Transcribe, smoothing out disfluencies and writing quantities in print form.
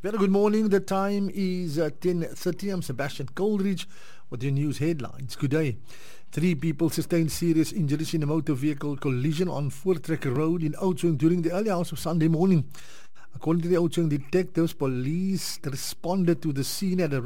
Very good morning. The time is 10:30. I'm Sebastian Coleridge with your news headlines. Good day. 3 people sustained serious injuries in a motor vehicle collision on Voortrekker Road in Oudtshoorn during the early hours of Sunday morning. According to the Oudtshoorn detectives, police responded to the scene at